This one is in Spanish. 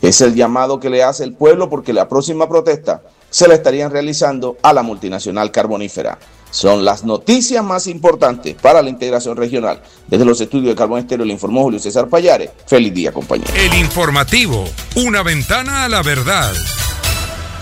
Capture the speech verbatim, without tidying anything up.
Es el llamado que le hace el pueblo porque la próxima protesta se la estarían realizando a la multinacional carbonífera. Son las noticias más importantes para la integración regional. Desde los estudios de Carbón Estéreo le informó Julio César Pallares. Feliz día, compañeros. El informativo, una ventana a la verdad.